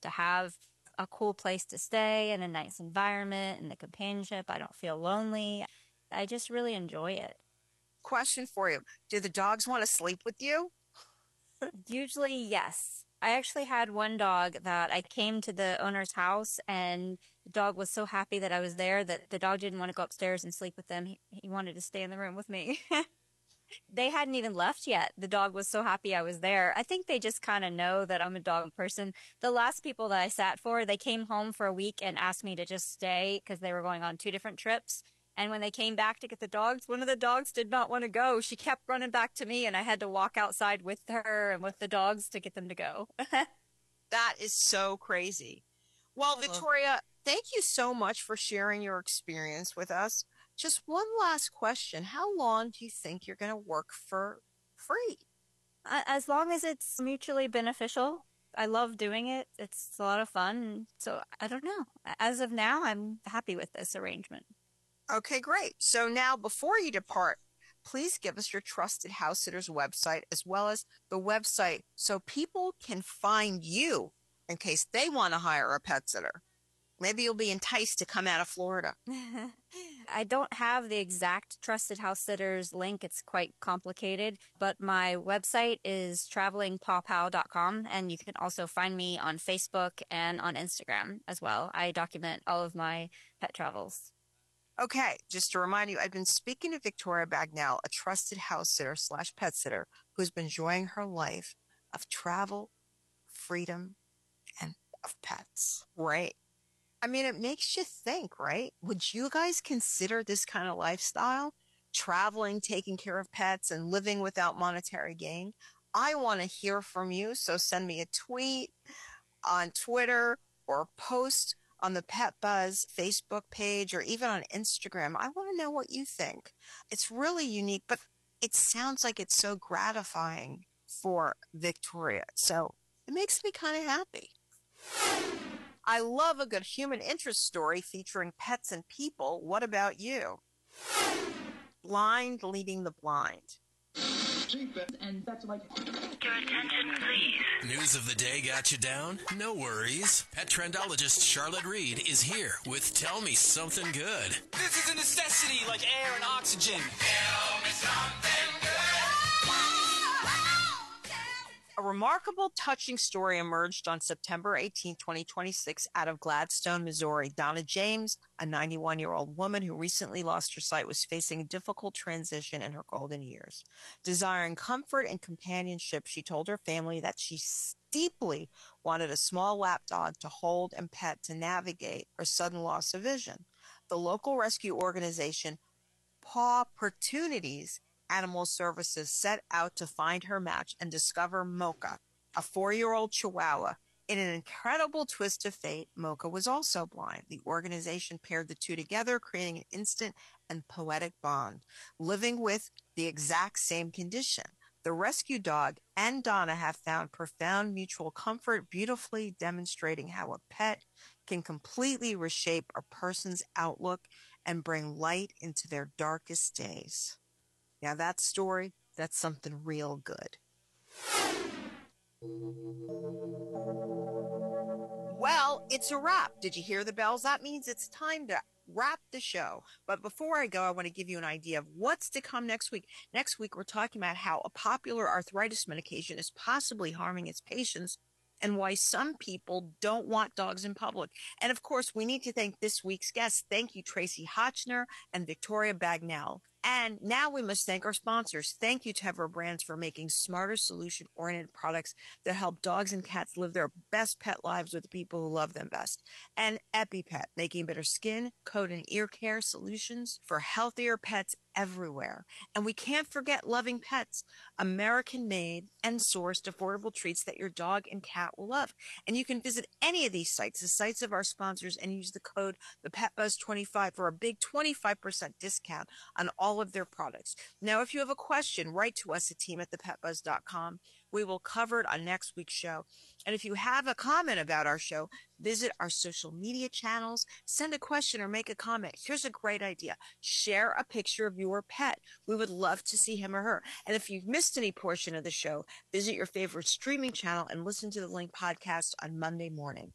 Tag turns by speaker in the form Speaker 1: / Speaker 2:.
Speaker 1: to have a cool place to stay and a nice environment and the companionship. I don't feel lonely. I just really enjoy it.
Speaker 2: Question for you. Do the dogs want to sleep with you?
Speaker 1: Usually, yes. I actually had one dog that I came to the owner's house, and the dog was so happy that I was there that the dog didn't want to go upstairs and sleep with them. He wanted to stay in the room with me. They hadn't even left yet. The dog was so happy I was there. I think they just kind of know that I'm a dog person. The last people that I sat for, they came home for a week and asked me to just stay because they were going on two different trips. And when they came back to get the dogs, one of the dogs did not want to go. She kept running back to me, and I had to walk outside with her and with the dogs to get them to go.
Speaker 2: That is so crazy. Well, Victoria, thank you so much for sharing your experience with us. Just one last question. How long do you think you're going to work for free?
Speaker 1: As long as it's mutually beneficial, I love doing it. It's a lot of fun. So I don't know. As of now, I'm happy with this arrangement.
Speaker 2: Okay, great. So now, before you depart, please give us your trusted house sitter's website as well as the website so people can find you in case they want to hire a pet sitter. Maybe you'll be enticed to come out of Florida.
Speaker 1: I don't have the exact Trusted House Sitters link. It's quite complicated, but my website is travelingpawpow.com, and you can also find me on Facebook and on Instagram as well. I document all of my pet travels.
Speaker 2: Okay, just to remind you, I've been speaking to Victoria Bagnell, a trusted house sitter / pet sitter who's been enjoying her life of travel, freedom, and of pets. Right. I mean, it makes you think, right? Would you guys consider this kind of lifestyle? Traveling, taking care of pets, and living without monetary gain? I want to hear from you, so send me a tweet on Twitter or a post on the Pet Buzz Facebook page or even on Instagram. I want to know what you think. It's really unique, but it sounds like it's so gratifying for Victoria. So it makes me kind of happy. I love a good human interest story featuring pets and people. What about you? Blind leading the blind.
Speaker 3: And that's like... Your attention, please.
Speaker 4: News of the day got you down? No worries. Pet trendologist Charlotte Reed is here with Tell Me Something Good.
Speaker 5: This is a necessity like air and oxygen.
Speaker 3: Tell me something good.
Speaker 2: A remarkable, touching story emerged on September 18, 2026, out of Gladstone, Missouri. Donna James, a 91-year-old woman who recently lost her sight, was facing a difficult transition in her golden years. Desiring comfort and companionship, she told her family that she deeply wanted a small lap dog to hold and pet to navigate her sudden loss of vision. The local rescue organization, Paw Opportunities Animal Services, set out to find her match and discover Mocha, a 4-year-old Chihuahua. In an incredible twist of fate, Mocha was also blind. The organization paired the two together, creating an instant and poetic bond, living with the exact same condition. The rescue dog and Donna have found profound mutual comfort, beautifully demonstrating how a pet can completely reshape a person's outlook and bring light into their darkest days. Now that story, that's something real good. Well, it's a wrap. Did you hear the bells? That means it's time to wrap the show. But before I go, I want to give you an idea of what's to come next week. Next week, we're talking about how a popular arthritis medication is possibly harming its patients and why some people don't want dogs in public. And of course, we need to thank this week's guests. Thank you, Tracy Hotchner and Victoria Bagnell. And now we must thank our sponsors. Thank you, Tevra Brands, for making smarter, solution-oriented products that help dogs and cats live their best pet lives with the people who love them best. And EpiPet, making better skin, coat, and ear care solutions for healthier pets everywhere. And we can't forget Loving Pets, American-made and sourced affordable treats that your dog and cat will love. And you can visit any of these sites, the sites of our sponsors, and use the code ThePetBuzz25 for a big 25% discount on all of their products. Now, if you have a question, write to us at team@thepetbuzz.com. We will cover it on next week's show. And if you have a comment about our show, visit our social media channels, send a question or make a comment. Here's a great idea. Share a picture of your pet. We would love to see him or her. And if you've missed any portion of the show, visit your favorite streaming channel and listen to the Link podcast on Monday morning.